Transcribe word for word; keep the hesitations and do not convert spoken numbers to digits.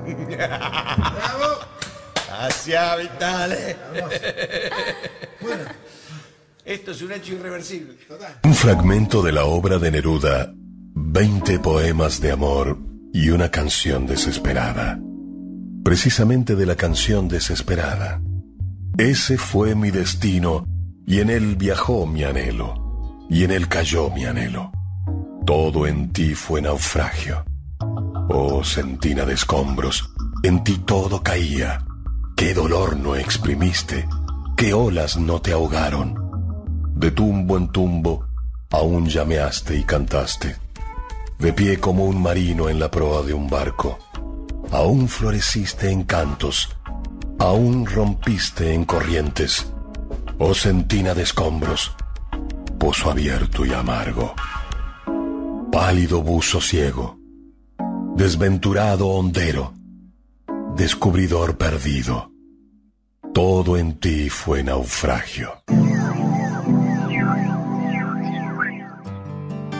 ¡Bravo! Hacia Vitale. Bueno. Esto es un hecho irreversible. Total. Un fragmento de la obra de Neruda, veinte poemas de amor y una canción desesperada. Precisamente de la canción desesperada. Ese fue mi destino, y en él viajó mi anhelo, y en él cayó mi anhelo. Todo en ti fue naufragio. Oh, sentina de escombros, en ti todo caía. Qué dolor no exprimiste, qué olas no te ahogaron. De tumbo en tumbo, aún llameaste y cantaste. De pie como un marino en la proa de un barco, aún floreciste en cantos, aún rompiste en corrientes. Oh sentina de escombros, pozo abierto y amargo. Pálido buzo ciego, desventurado hondero, descubridor perdido. Todo en ti fue naufragio.